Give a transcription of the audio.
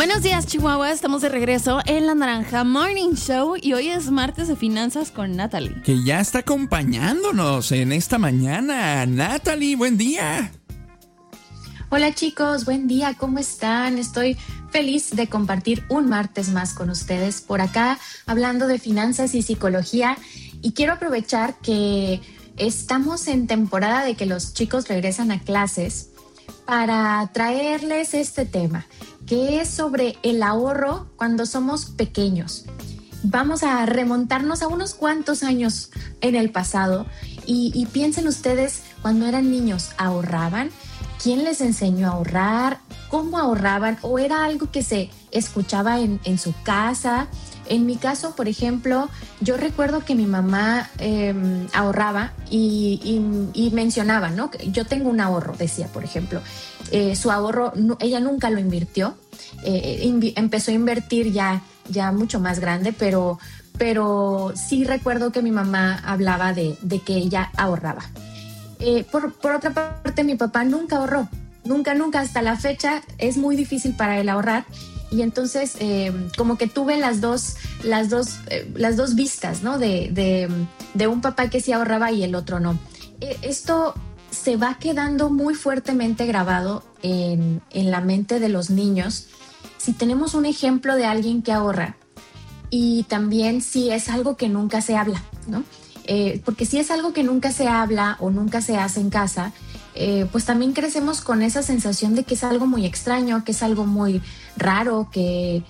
Buenos días, Chihuahua. Estamos de regreso en La Naranja Morning Show y hoy es martes de finanzas con Natalie, que ya está acompañándonos en esta mañana. Natalie, buen día. Hola chicos, buen día, ¿cómo están? Estoy feliz de compartir un martes más con ustedes por acá, hablando de finanzas y psicología. Y quiero aprovechar que estamos en temporada de que los chicos regresan a clases para traerles este tema, que es sobre el ahorro cuando somos pequeños. Vamos a remontarnos a unos cuantos años en el pasado y piensen ustedes, cuando eran niños, ¿ahorraban? ¿Quién les enseñó a ahorrar? ¿Cómo ahorraban? ¿O era algo que se escuchaba en su casa? En mi caso, por ejemplo, yo recuerdo que mi mamá ahorraba y mencionaba, ¿no? Yo tengo un ahorro, decía, por ejemplo. Su ahorro, ella nunca lo invirtió. Empezó a invertir ya mucho más grande, pero sí recuerdo que mi mamá hablaba de que ella ahorraba. Por otra parte, mi papá nunca ahorró. Nunca, hasta la fecha es muy difícil para él ahorrar. Y entonces como que tuve las dos vistas, ¿no? De un papá que sí ahorraba y el otro no. Esto se va quedando muy fuertemente grabado en la mente de los niños si tenemos un ejemplo de alguien que ahorra y también si es algo que nunca se habla, ¿no? Porque si es algo que nunca se habla o nunca se hace en casa, pues también crecemos con esa sensación de que es algo muy extraño, que es algo muy raro, que